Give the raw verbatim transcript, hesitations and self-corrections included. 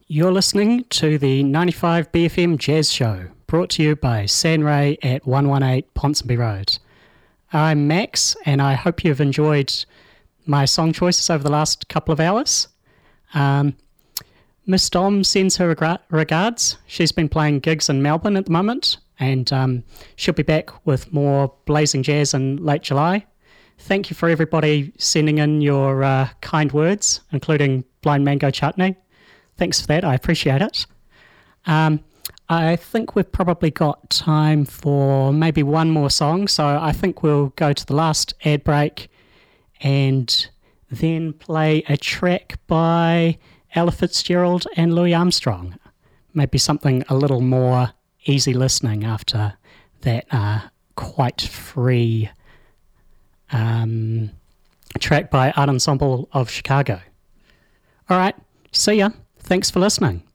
You're listening to the ninety-five B F M Jazz Show, brought to you by San Ray at one eighteen Ponsonby Road. I'm Max, and I hope you've enjoyed my song choices over the last couple of hours. Um, Miss Dom sends her reg- regards. She's been playing gigs in Melbourne at the moment, and um, she'll be back with more blazing jazz in late July. Thank you for everybody sending in your uh, kind words, including Blind Mango Chutney. Thanks for that. I appreciate it. Um, I think we've probably got time for maybe one more song, so I think we'll go to the last ad break and then play a track by Ella Fitzgerald and Louis Armstrong. Maybe something a little more easy listening after that uh, quite free um, track by Art Ensemble of Chicago. All right, see ya. Thanks for listening.